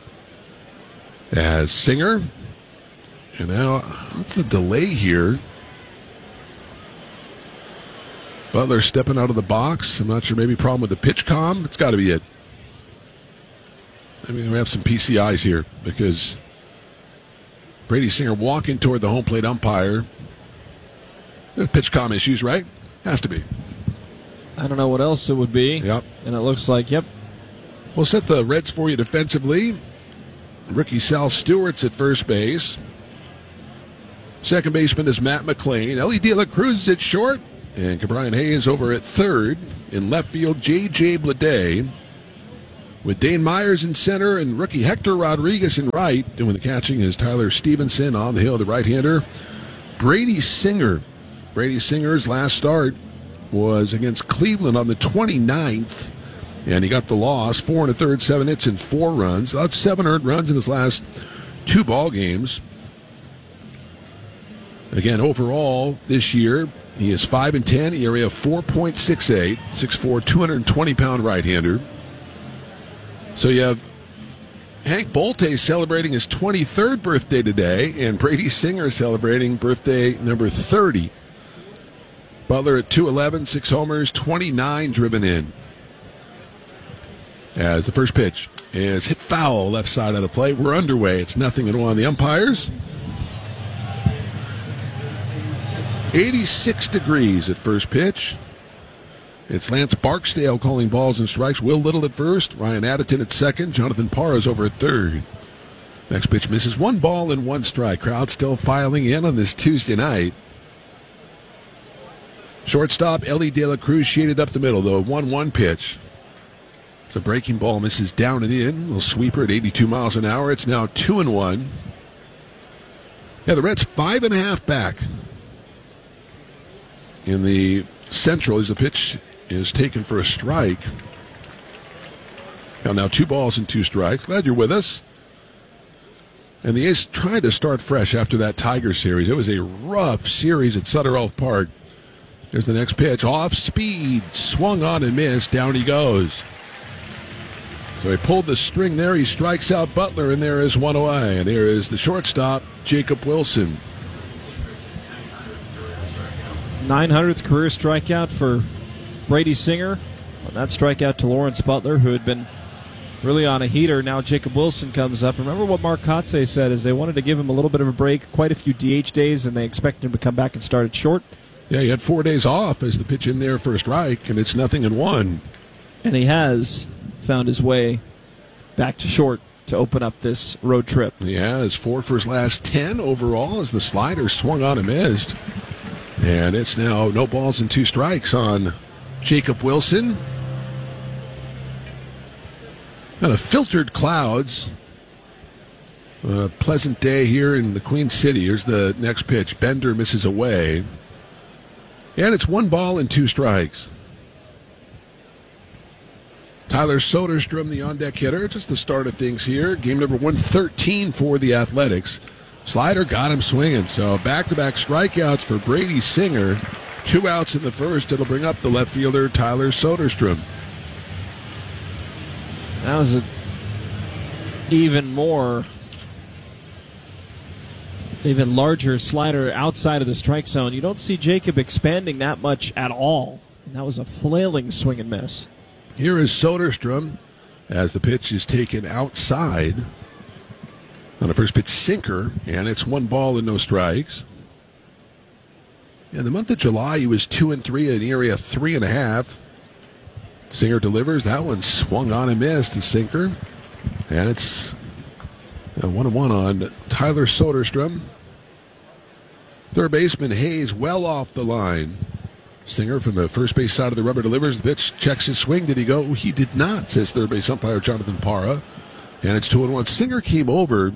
As Singer. And now, what's the delay here? Butler stepping out of the box. I'm not sure, maybe problem with the pitch comm. It's got to be it. I mean, we have some P C Is here because Brady Singer walking toward the home plate umpire. Pitch comm issues, right? Has to be. I don't know what else it would be. Yep. And it looks like, yep. We'll set the Reds for you defensively. Rookie Sal Stewart's at first base. Second baseman is Matt McLean. Ellie De La Cruz is at short. And Cabrian Hayes over at third. In left field, J J Bleday. With Dane Myers in center and rookie Hector Rodriguez in right. Doing the catching is Tyler Stevenson on the hill, the right-hander. Brady Singer. Brady Singer's last start was against Cleveland on the twenty-ninth. And he got the loss, four and a third, seven hits, and four runs. That's seven earned runs in his last two ball games. Again, overall this year, he is five and ten, E R A of four point six eight, six foot four, two hundred twenty pound right-hander. So you have Hank Bolte celebrating his twenty-third birthday today, and Brady Singer celebrating birthday number thirty. Butler at two eleven, six homers, twenty-nine driven in. As the first pitch is hit foul, left side of the plate. We're underway. It's nothing and one. The umpires. eighty-six degrees at first pitch. It's Lance Barksdale calling balls and strikes. Will Little at first. Ryan Addington at second. Jonathan Parra's over at third. Next pitch misses. One ball and one strike. Crowd still filing in on this Tuesday night. Shortstop Ellie De La Cruz shaded up the middle, though. one one pitch. It's a breaking ball, misses down and in. Little sweeper at eighty-two miles an hour. It's now two and one. Yeah, the Reds five and a half back in the Central as the pitch is taken for a strike. Now, now two balls and two strikes. Glad you're with us. And the A's tried to start fresh after that Tiger series. It was a rough series at Sutter Health Park. Here's the next pitch. Off speed. Swung on and missed. Down he goes. So he pulled the string there. He strikes out Butler, and there is one away. And here is the shortstop, Jacob Wilson. nine hundredth career strikeout for Brady Singer. On that strikeout to Lawrence Butler, who had been really on a heater. Now Jacob Wilson comes up. Remember what Mark Kotze said is they wanted to give him a little bit of a break, quite a few D H days, and they expected him to come back and start at short. Yeah, he had four days off as the pitch in there for a strike, and it's nothing in one. And he has found his way back to short to open up this road trip. He has four for his last ten overall as the slider swung on and missed. And it's now no balls and two strikes on Jacob Wilson. Kind of filtered clouds. A pleasant day here in the Queen City. Here's the next pitch. Bender misses away. And it's one ball and two strikes. Tyler Soderstrom, the on-deck hitter. Just the start of things here. Game number one thirteen for the Athletics. Slider got him swinging. So back-to-back strikeouts for Brady Singer. Two outs in the first. It'll bring up the left fielder, Tyler Soderstrom. That was a even more, even larger slider outside of the strike zone. You don't see Jacob expanding that much at all. And that was a flailing swing and miss. Here is Soderstrom as the pitch is taken outside. On the first pitch, sinker, and it's one ball and no strikes. In the month of July, he was two and three, an area three and a half. Singer delivers. That one swung on and missed. The sinker, and it's a one and one on Tyler Soderstrom. Third baseman Hayes well off the line. Singer from the first base side of the rubber delivers the pitch. Checks his swing. Did he go? He did not, says third base umpire Jonathan Parra. And it's two and one. Singer came over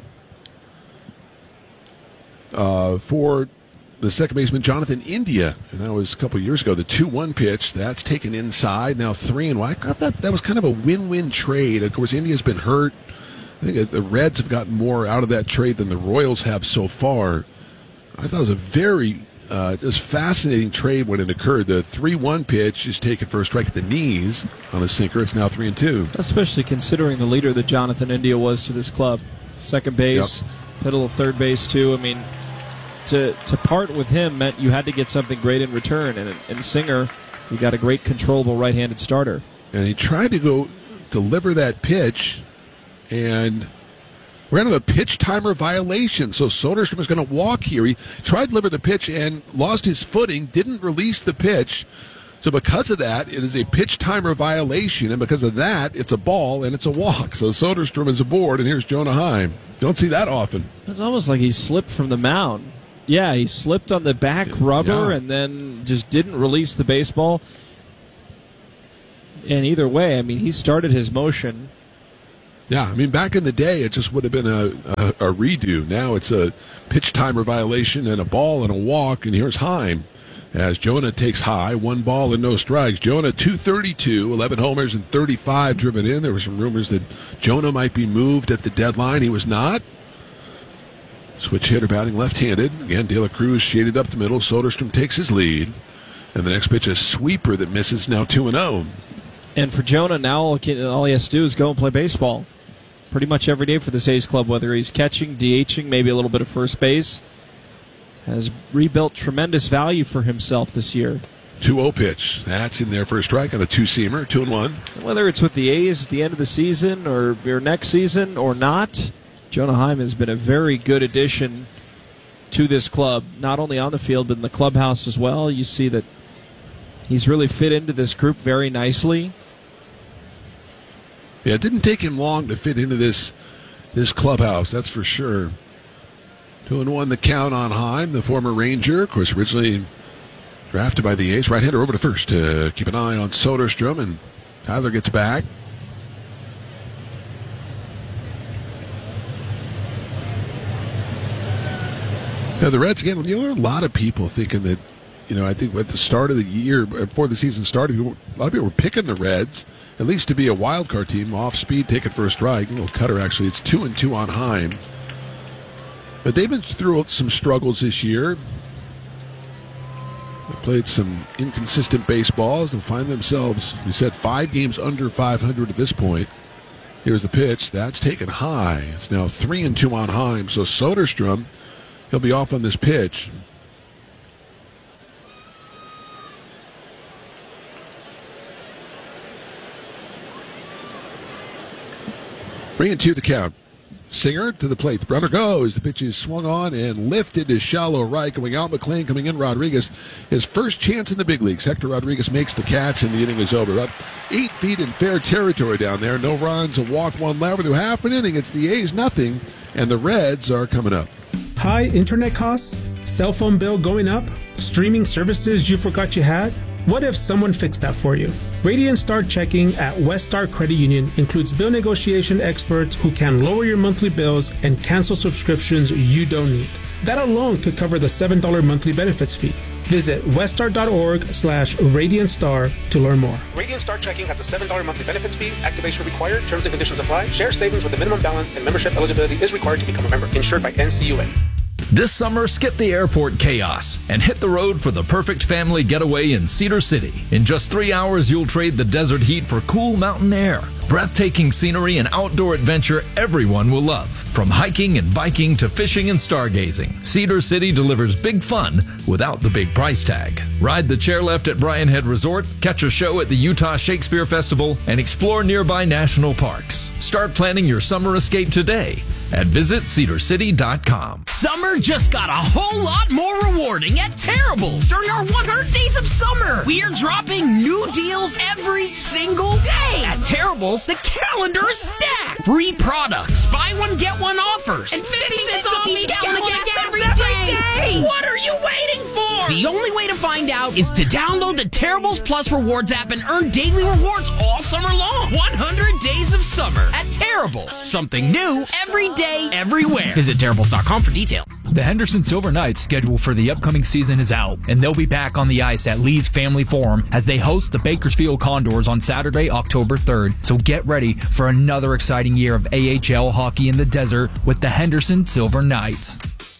uh, for the second baseman Jonathan India, and that was a couple years ago. The two one pitch that's taken inside. Now three and one. I thought that that was kind of a win-win trade. Of course, India's been hurt. I think the Reds have gotten more out of that trade than the Royals have so far. I thought it was a very uh, just fascinating trade when it occurred. The three one pitch is taken for a strike at the knees on the sinker. It's now three and two. Especially considering the leader that Jonathan India was to this club. Second base, yep. Middle of third base too. I mean, to to part with him meant you had to get something great in return. And in Singer, you got a great controllable right-handed starter. And he tried to go deliver that pitch, and we're going to have a pitch timer violation. So Soderstrom is going to walk here. He tried to deliver the pitch and lost his footing, didn't release the pitch. So because of that, it is a pitch timer violation, and because of that, it's a ball and it's a walk. So Soderstrom is aboard, and here's Jonah Heim. Don't see that often. It's almost like he slipped from the mound. Yeah, he slipped on the back rubber Yeah. and then just didn't release the baseball. And either way, I mean, he started his motion. Yeah, I mean, back in the day, it just would have been a, a, a redo. Now it's a pitch timer violation and a ball and a walk, and here's Heim as Jonah takes high, one ball and no strikes. Jonah, two thirty-two, eleven homers and thirty-five driven in. There were some rumors that Jonah might be moved at the deadline. He was not. Switch hitter batting left-handed. Again, De La Cruz shaded up the middle. Soderstrom takes his lead. And the next pitch, a sweeper that misses, now two and oh. And for Jonah, now all he has to do is go and play baseball pretty much every day for this A's club, whether he's catching, DHing, maybe a little bit of first base. Has rebuilt tremendous value for himself this year. two oh pitch. That's in there for a strike on a two-seamer, two and one. Whether it's with the A's at the end of the season or, or next season or not, Jonah Heim has been a very good addition to this club, not only on the field but in the clubhouse as well. You see that he's really fit into this group very nicely. Yeah, it didn't take him long to fit into this this clubhouse, that's for sure. Two and one the count on Heim, the former Ranger, of course, originally drafted by the A's. Right-hander over to first to keep an eye on Soderstrom, and Tyler gets back. Now the Reds, again, you know, there are a lot of people thinking that, you know, I think at the start of the year, before the season started, people, a lot of people were picking the Reds, at least to be a wild card team, off speed, take it for a strike. A little cutter, actually. It's two and two on Heim. But they've been through some struggles this year. They played some inconsistent baseballs and find themselves, we said, five games under five hundred at this point. Here's the pitch. That's taken high. It's now three and two on Heim. So Soderstrom, he'll be off on this pitch. Three and two the count. Singer to the plate. The runner goes. The pitch is swung on and lifted to shallow right. Going out McLean, coming in Rodriguez. His first chance in the big leagues. Hector Rodriguez makes the catch and the inning is over. Up eight feet in fair territory down there. No runs, a walk, one left. Through half an inning, it's the A's nothing, and the Reds are coming up. High internet costs? Cell phone bill going up? Streaming services you forgot you had? What if someone fixed that for you? Radiant Star Checking at West Star Credit Union includes bill negotiation experts who can lower your monthly bills and cancel subscriptions you don't need. That alone could cover the seven dollars monthly benefits fee. Visit weststar.org slash Radiant Star to learn more. Radiant Star Checking has a seven dollars monthly benefits fee. Activation required. Terms and conditions apply. Share savings with a minimum balance and membership eligibility is required to become a member. Insured by N C U A. This summer, skip the airport chaos and hit the road for the perfect family getaway in Cedar City. In just three hours, you'll trade the desert heat for cool mountain air, breathtaking scenery, and outdoor adventure everyone will love. From hiking and biking to fishing and stargazing, Cedar City delivers big fun without the big price tag. Ride the chairlift at Bryan Head Resort, catch a show at the Utah Shakespeare Festival, and explore nearby national parks. Start planning your summer escape today at visit cedar city dot com. Summer just got a whole lot more rewarding at Terribles. During our one hundred days of summer, we are dropping new deals every single day. At Terribles, the calendar is stacked. Free products, buy one, get one offers, and fifty cents off each gallon of gas every day. What are you waiting for? The only way to find out is to download the Terribles Plus Rewards app and earn daily rewards all summer long. one hundred days of summer at Terribles. Something new every day, everywhere. Visit Terribles dot com for details. The Henderson Silver Knights schedule for the upcoming season is out, and they'll be back on the ice at Lee's Family Forum as they host the Bakersfield Condors on Saturday, October third. So get ready for another exciting year of A H L hockey in the desert with the Henderson Silver Knights.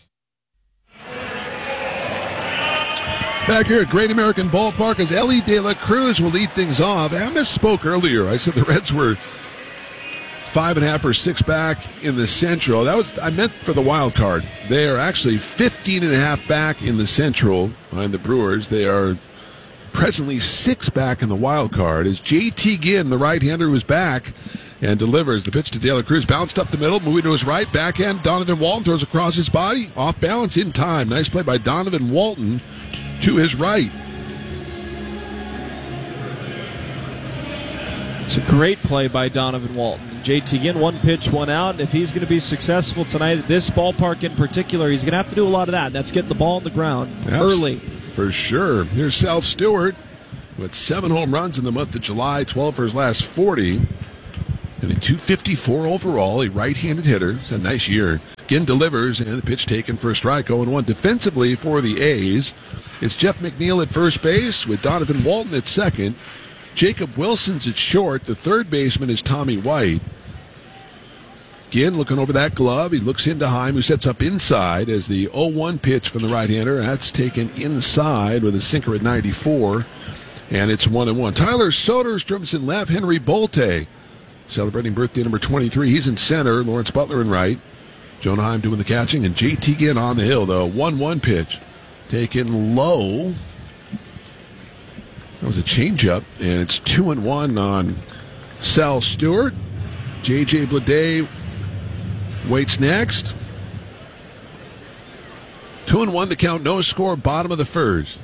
Back here at Great American Ballpark as Ellie De La Cruz will lead things off. I misspoke earlier. I said the Reds were five and a half or six back in the Central. That was I meant for the wild card. They are actually fifteen and a half back in the Central behind the Brewers. They are presently six back in the wild card as J T Ginn, the right-hander, was back and delivers. The pitch to De La Cruz, bounced up the middle, moving to his right, backhand. Donovan Walton throws across his body, off balance in time. Nice play by Donovan Walton to his right. It's a great play by Donovan Walton. J T Ginn, one pitch, one out. If he's going to be successful tonight at this ballpark in particular, he's going to have to do a lot of that. That's get the ball on the ground early. For sure. Here's Sal Stewart with seven home runs in the month of July, twelve for his last forty. And a two fifty-four overall, a right-handed hitter. It's a nice year. Ginn delivers, and the pitch taken for a strike, oh and one. Defensively for the A's, it's Jeff McNeil at first base with Donovan Walton at second. Jacob Wilson's at short. The third baseman is Tommy White. Ginn looking over that glove. He looks into Heim, who sets up inside as the oh one pitch from the right-hander. That's taken inside with a sinker at ninety-four. And it's one and one. Tyler Soderstrom's in left. Henry Bolte celebrating birthday number twenty-three. He's in center. Lawrence Butler in right. Jonah Heim doing the catching. And J T Ginn on the hill, though. one one pitch. Taken low. That was a changeup, and it's two and one on Sal Stewart. J J Bleday waits next. Two and one the count, no score, bottom of the first.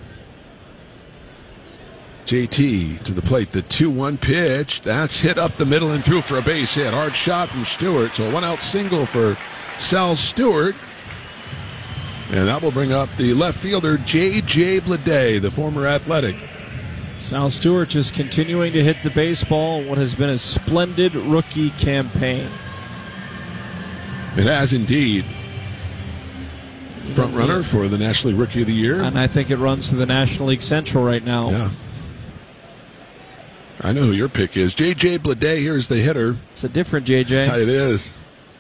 J T to the plate, the two one pitch. That's hit up the middle and through for a base hit. Hard shot from Stewart, so a one-out single for Sal Stewart. And that will bring up the left fielder, J J Bleday, the former Athletic. Sal Stewart just continuing to hit the baseball, what has been a splendid rookie campaign. It has indeed. Front runner for the National League Rookie of the Year. And I think it runs to the National League Central right now. Yeah. I know who your pick is. J J Bleday, here's the hitter. It's a different J J. It is.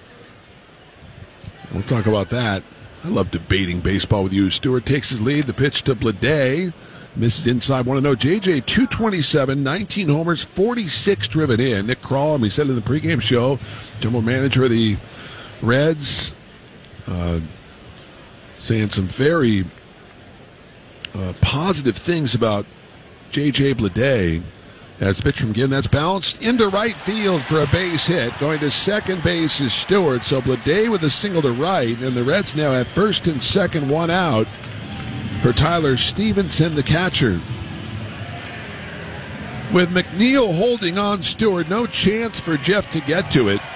We'll talk about that. I love debating baseball with you. Stewart takes his lead. The pitch to Bleday. Misses inside. Want to know, J J, two twenty-seven, nineteen homers, forty-six driven in. Nick Krall, we said in the pregame show, general manager of the Reds, uh, saying some very uh, positive things about J J Bleday. As the pitch from Ginn, that's bounced into right field for a base hit. Going to second base is Stewart. So Bleday with a single to right, and the Reds now at first and second, one out. For Tyler Stevenson, the catcher. With McNeil holding on Stewart, no chance for Jeff to get to it.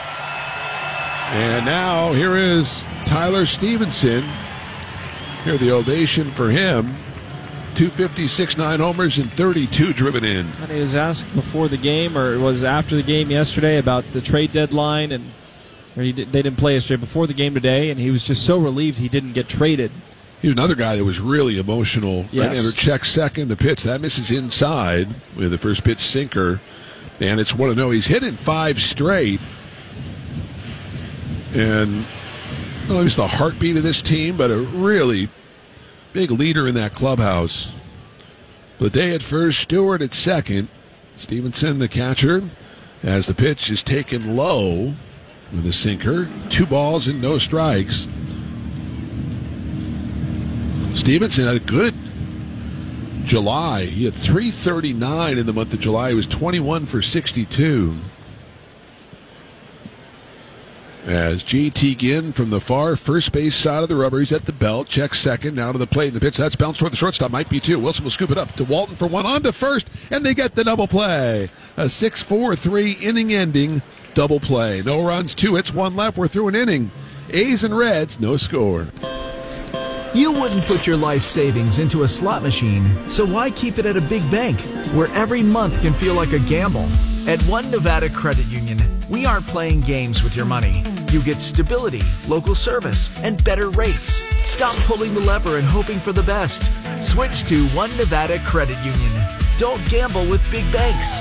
And now here is Tyler Stevenson. Here the ovation for him. two fifty-six, nine homers, and thirty-two driven in. And he was asked before the game, or it was after the game yesterday, about the trade deadline, and or he did, they didn't play yesterday, before the game today, and he was just so relieved he didn't get traded. He was another guy that was really emotional. Yes. Right-hander checks second. The pitch, that misses inside with the first pitch sinker. And it's one to know. He's hit in five straight. And well, he's the heartbeat of this team, but a really big leader in that clubhouse. Bleday at first, Stewart at second. Stevenson, the catcher, as the pitch is taken low with a sinker. Two balls and no strikes. Stevenson had a good July. He had three thirty-nine in the month of July. He was twenty-one for sixty-two. As J T Ginn from the far first base side of the rubber, he's at the belt, checks second, now to the plate, and the pitch, that's bounced toward the shortstop, might be two. Wilson will scoop it up to Walton for one, on to first, and they get the double play. A six four three inning-ending double play. No runs, two hits, one left. We're through an inning. A's and Reds, no score. You wouldn't put your life savings into a slot machine, so why keep it at a big bank where every month can feel like a gamble? At One Nevada Credit Union, we aren't playing games with your money. You get stability, local service, and better rates. Stop pulling the lever and hoping for the best. Switch to One Nevada Credit Union. Don't gamble with big banks.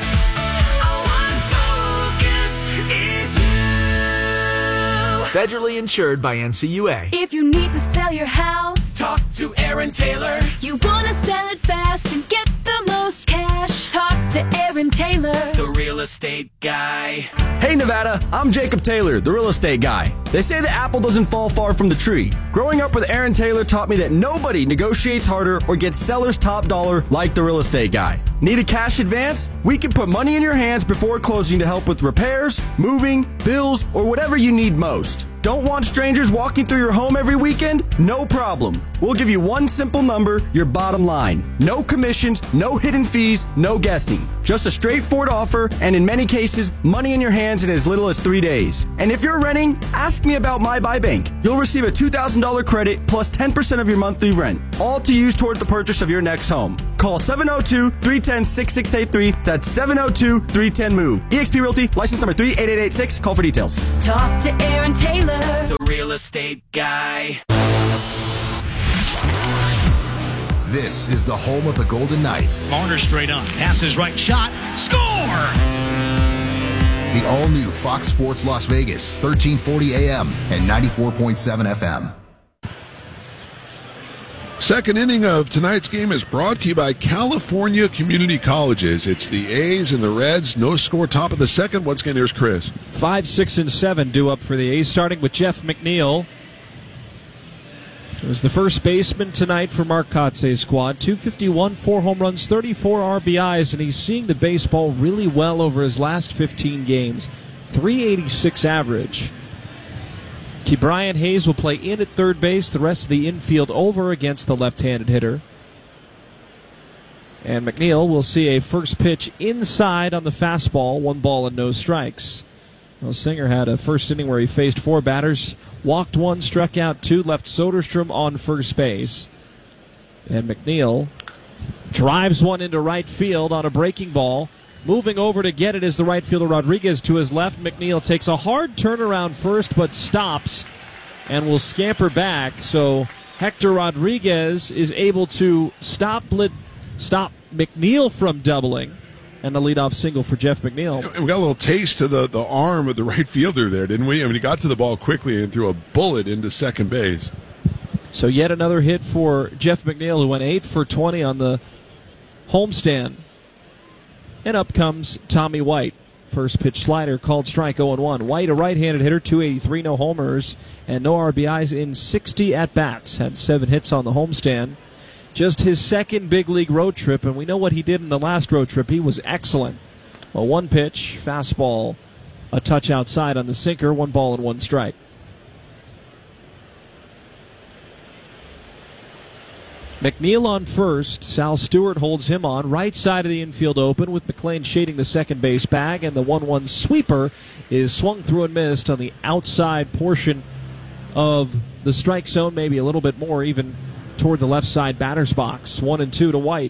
Federally insured by N C U A. If you need to sell your house, talk to Aaron Taylor. You want to sell it fast and get the most cash, talk to Aaron Taylor, the real estate guy. Hey Nevada, I'm Jacob Taylor, the real estate guy. They say the apple doesn't fall far from the tree. Growing up with Aaron Taylor taught me that nobody negotiates harder or gets seller's top dollar like the real estate guy. Need a cash advance? We can put money in your hands before closing to help with repairs, moving, bills, or whatever you need most. Don't want strangers walking through your home every weekend? No problem. We'll give you one simple number, your bottom line. No commissions, no hidden fees, no guessing. Just a straightforward offer, and in many cases, money in your hands in as little as three days. And if you're renting, ask me about My Buy Bank. You'll receive a two thousand dollars credit plus ten percent of your monthly rent, all to use toward the purchase of your next home. Call seven oh two, three one oh, six six eight three. That's seven oh two, three one oh, MOVE. eXp Realty, license number three eight eight eight six. Call for details. Talk to Aaron Taylor, The Real Estate Guy. This is the home of the Golden Knights. Marner straight on. Passes right, shot, score! The all-new Fox Sports Las Vegas, thirteen forty A M and ninety-four point seven F M. Second inning of tonight's game is brought to you by California Community Colleges. It's the A's and the Reds. No score, top of the second. Once again, here's Chris. Five, six, and seven due up for the A's, starting with Jeff McNeil. It was the first baseman tonight for Mark Kotze's squad. two fifty-one, four home runs, thirty-four R B Is, and he's seeing the baseball really well over his last fifteen games. three eighty-six average. Ke'Bryan Hayes will play in at third base, the rest of the infield over against the left-handed hitter. And McNeil will see a first pitch inside on the fastball, one ball and no strikes. Well, Singer had a first inning where he faced four batters, walked one, struck out two, left Soderstrom on first base. And McNeil drives one into right field on a breaking ball. Moving over to get it is the right fielder Rodriguez to his left. McNeil takes a hard turnaround first, but stops and will scamper back. So Hector Rodriguez is able to stop Blit- stop McNeil from doubling. And a leadoff single for Jeff McNeil. And we got a little taste of the, the arm of the right fielder there, didn't we? I mean, he got to the ball quickly and threw a bullet into second base. So yet another hit for Jeff McNeil, who went eight for twenty on the homestand. And up comes Tommy White. First pitch slider called strike, oh and one. White, a right-handed hitter, two eighty-three, no homers, and no R B Is in sixty at-bats. Had seven hits on the homestand. Just his second big league road trip, and we know what he did in the last road trip. He was excellent. Well, one pitch, fastball, a touch outside on the sinker, one ball and one strike. McNeil on first. Sal Stewart holds him on. Right side of the infield open with McLean shading the second base bag, and the one one sweeper is swung through and missed on the outside portion of the strike zone, maybe a little bit more even toward the left side batter's box. One and two to White.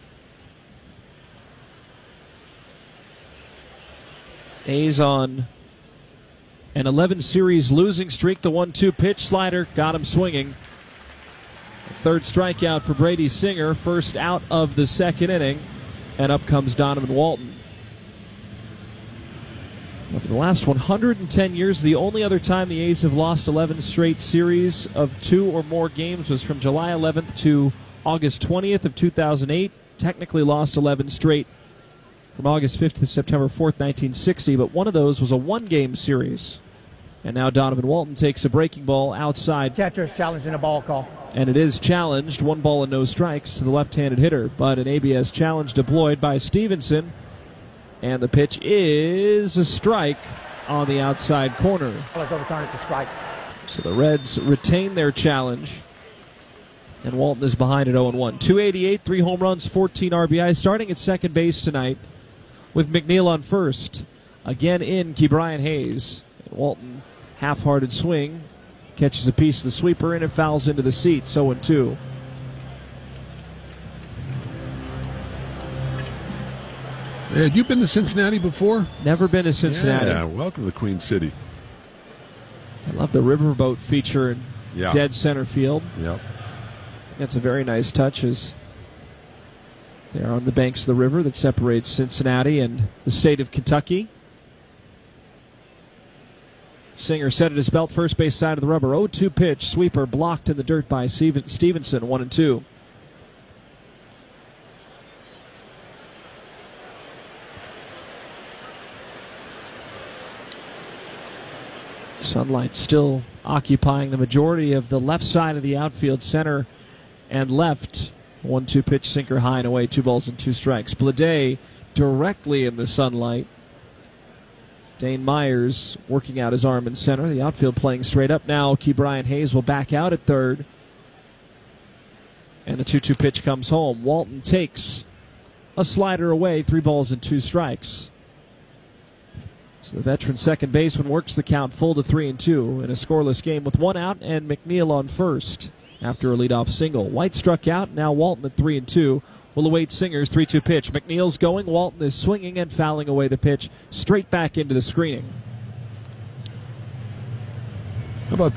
A's on an eleven series losing streak. The one two pitch slider got him swinging. Third strikeout for Brady Singer, first out of the second inning, and up comes Donovan Walton. Now for the last one hundred ten years, the only other time the A's have lost eleven straight series of two or more games was from July eleventh to August twentieth of two thousand eight. Technically lost eleven straight from August fifth to September fourth, nineteen sixty, but one of those was a one-game series. And now Donovan Walton takes a breaking ball outside. Catcher's challenging a ball call. And it is challenged, one ball and no strikes to the left-handed hitter. But an A B S challenge deployed by Stevenson. And the pitch is a strike on the outside corner. Let's overturn it to strike. So the Reds retain their challenge. And Walton is behind at oh and one. two eighty-eight, three home runs, fourteen R B Is. Starting at second base tonight with McNeil on first. Again in Ke'Bryan Hayes. And Walton, half-hearted swing. Catches a piece of the sweeper and it fouls into the seats. oh and two. Had you been to Cincinnati before? Never been to Cincinnati. Yeah, welcome to the Queen City. I love the riverboat feature in yeah. dead center field. Yep. That's a very nice touch as they're on the banks of the river that separates Cincinnati and the state of Kentucky. Singer set at his belt, first base side of the rubber. oh two pitch, sweeper blocked in the dirt by Stevenson, one and two. Sunlight still occupying the majority of the left side of the outfield, center and left. one two pitch, sinker high and away, two balls and two strikes. Bleday directly in the sunlight. Dane Myers working out his arm in center. The outfield playing straight up now. Key Brian Hayes will back out at third. And the two two pitch comes home. Walton takes a slider away. Three balls and two strikes. So the veteran second baseman works the count full to three and two in a scoreless game with one out and McNeil on first after a leadoff single. White struck out. Now Walton at three and two. We'll await Singer's three two pitch. McNeil's going. Walton is swinging and fouling away the pitch straight back into the screening. How about that?